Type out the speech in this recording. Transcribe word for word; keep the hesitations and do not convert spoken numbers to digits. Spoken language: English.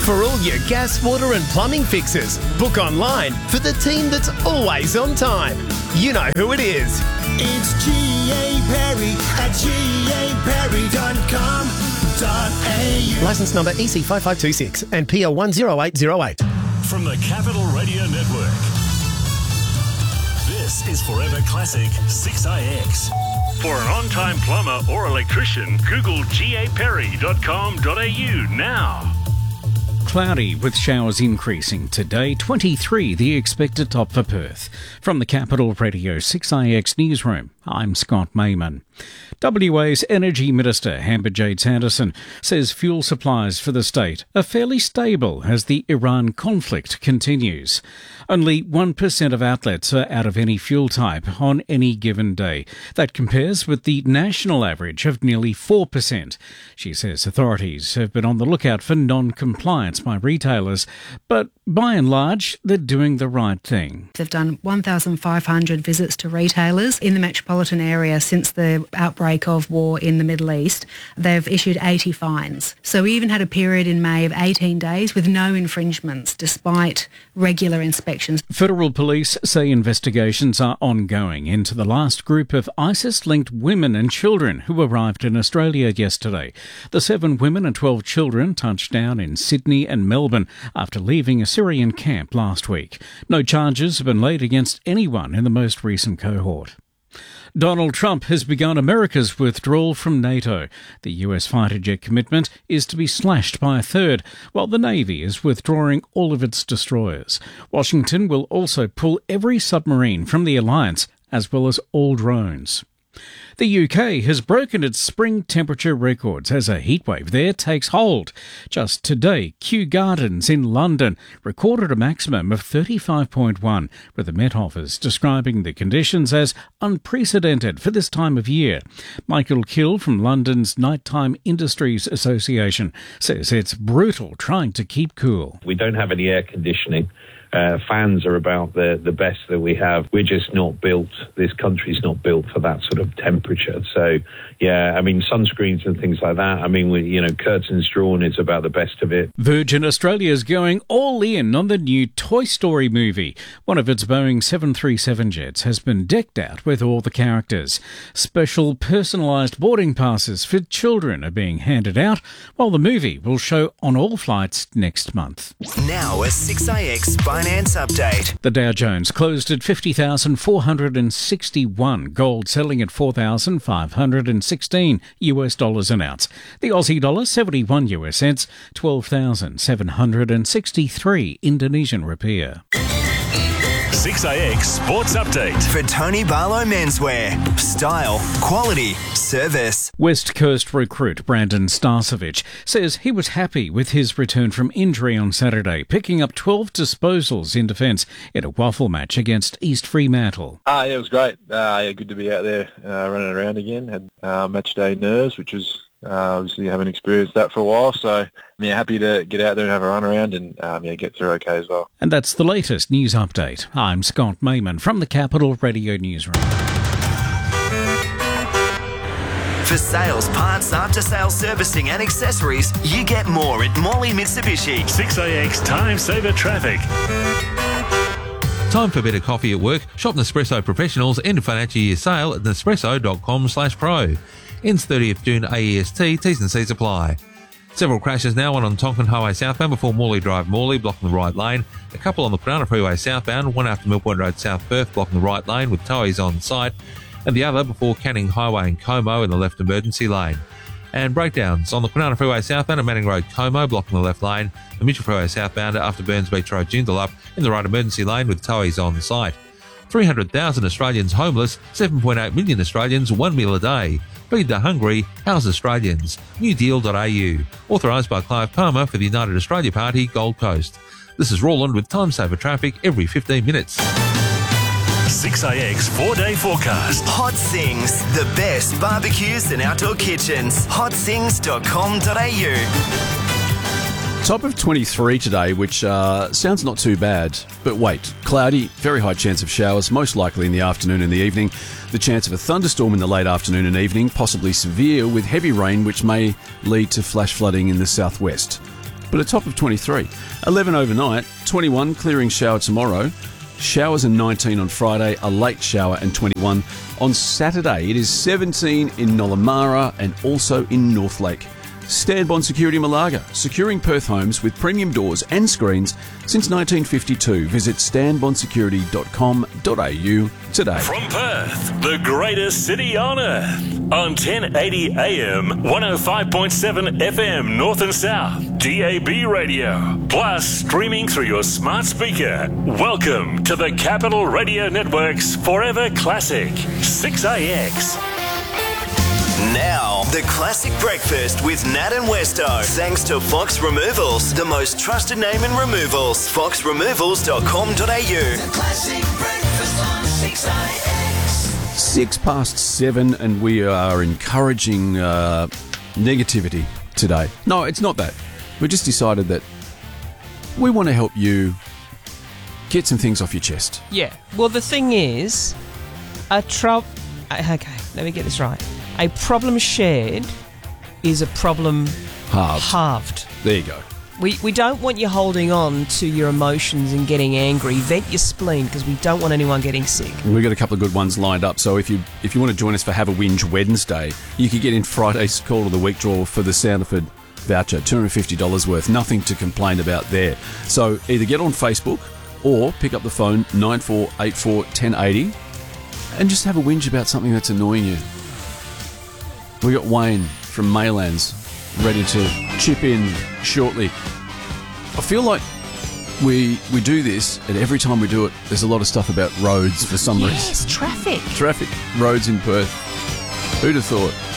For all your gas, water and plumbing fixes, book online for the team that's always on time. You know who it is. It's G A Perry at G A Perry dot com dot A U. Licence number E C five five two six and P L one zero eight zero eight. From the Capital Radio Network, this is Forever Classic six I X. For an on-time plumber or electrician, Google G A Perry dot com dot A U now. Cloudy with showers increasing today, twenty-three the expected top for Perth. From the Capital Radio six I X newsroom, I'm Scott Mayman. W A's Energy Minister, Amber-Jade Sanderson, says fuel supplies for the state are fairly stable as the Iran conflict continues. Only one percent of outlets are out of any fuel type on any given day. That compares with the national average of nearly four percent. She says authorities have been on the lookout for non-compliance by retailers, but by and large, they're doing the right thing. They've done one thousand five hundred visits to retailers in the metropolitan area since the outbreak of war in the Middle East. They've issued eighty fines. So we even had a period in May of eighteen days with no infringements, despite regular inspections. Federal police say investigations are ongoing into the last group of ISIS-linked women and children who arrived in Australia yesterday. The seven women and twelve children touched down in Sydney and Melbourne after leaving a Syrian camp last week. No charges have been laid against anyone in the most recent cohort. Donald Trump has begun America's withdrawal from NATO. The U S fighter jet commitment is to be slashed by a third, while the Navy is withdrawing all of its destroyers. Washington will also pull every submarine from the alliance, as well as all drones. The U K has broken its spring temperature records as a heatwave there takes hold. Just today, Kew Gardens in London recorded a maximum of thirty-five point one, with the Met Office describing the conditions as unprecedented for this time of year. Michael Kill from London's Nighttime Industries Association says it's brutal trying to keep cool. We don't have any air conditioning. Uh, fans are about the, the best that we have. We're just not built, this country's not built for that sort of temperature. So, yeah, I mean, sunscreens and things like that. I mean, we, you know, curtains drawn is about the best of it. Virgin Australia is going all in on the new Toy Story movie. One of its Boeing seven thirty-seven jets has been decked out with all the characters. Special personalised boarding passes for children are being handed out, while the movie will show on all flights next month. Now a six I X Finance Update. The Dow Jones closed at fifty thousand four hundred sixty-one, gold selling at four thousand five hundred sixteen U S dollars an ounce. The Aussie dollar seventy-one U S cents, twelve thousand seven hundred sixty-three Indonesian rupiah. six I X Sports Update. For Tony Barlow Menswear. Style, quality, service. West Coast recruit Brandon Starcevich says he was happy with his return from injury on Saturday, picking up twelve disposals in defence in a waffle match against East Fremantle. Ah, yeah, it was great. Uh, yeah, good to be out there uh, running around again. Had uh, match day nerves, which was uh, obviously haven't experienced that for a while. So, yeah, happy to get out there and have a run around and um, yeah, get through okay as well. And that's the latest news update. I'm Scott Mayman from the Capital Radio Newsroom. For sales, parts, after-sales servicing and accessories, you get more at Morley Mitsubishi. six I X Time Saver Traffic. Time for better coffee at work. Shop Nespresso Professionals end of financial year sale at nespresso dot com slash pro. Ends thirtieth June A E S T, T's and C's apply. Several crashes now, one on Tonkin Highway southbound before Morley Drive Morley, blocking the right lane. A couple on the Kwinana Freeway southbound, one after Mill Point Road South Perth, blocking the right lane with towies on site. And the other before Canning Highway and Como in the left emergency lane. And breakdowns on the Kwinana Freeway southbound at Manning Road Como, blocking the left lane. The Mitchell Freeway southbound after Burns Beach Road Joondalup in the right emergency lane with towies on site. three hundred thousand Australians homeless, seven point eight million Australians, one meal a day. Feed the hungry, house Australians. new deal dot A U. Authorised by Clive Palmer for the United Australia Party, Gold Coast. This is Roland with Time Saver Traffic every fifteen minutes. six I X four-day forecast. Hot Sings, the best barbecues and outdoor kitchens. hot sings dot com dot A U. Top of twenty-three today, which uh, sounds not too bad. But wait, cloudy, very high chance of showers, most likely in the afternoon and the evening. The chance of a thunderstorm in the late afternoon and evening, possibly severe with heavy rain, which may lead to flash flooding in the southwest. but a top of twenty-three. eleven overnight, twenty-one, clearing shower tomorrow. Showers and nineteen on Friday, a late shower and twenty-one. On Saturday, it is seventeen in Nollamara and also in Northlake. Stanbond Security Malaga, securing Perth homes with premium doors and screens since nineteen fifty-two. Visit stanbond security dot com dot a u today. From Perth, the greatest city on earth, on ten eighty A M, one oh five point seven F M North and South, D A B radio, plus streaming through your smart speaker. Welcome to the Capital Radio Network's Forever Classic, six A X. Now, the classic breakfast with Nat and Westo. Thanks to Fox Removals, the most trusted name in removals. fox removals dot com dot a u. The classic breakfast on six A X. Six past seven, and we are encouraging uh, negativity today. No, it's not that. We just decided that we want to help you get some things off your chest. Yeah. Well, the thing is, a tro- Okay, let me get this right. A problem shared is a problem Halved. halved. There you go. We we don't want you holding on to your emotions and getting angry. Vent your spleen, because we don't want anyone getting sick. We've got a couple of good ones lined up, so if you if you want to join us for Have a Whinge Wednesday, you could get in Friday's Call of the Week draw for the Sounderford voucher, two hundred fifty dollars worth. Nothing to complain about there. So either get on Facebook or pick up the phone, nine four eight four, one oh eight oh, and just have a whinge about something that's annoying you. We got Wayne from Maylands ready to chip in shortly. I feel like we we do this, and every time we do it, there's a lot of stuff about roads for some Yes, reason. traffic. Traffic, roads in Perth. Who'd have thought?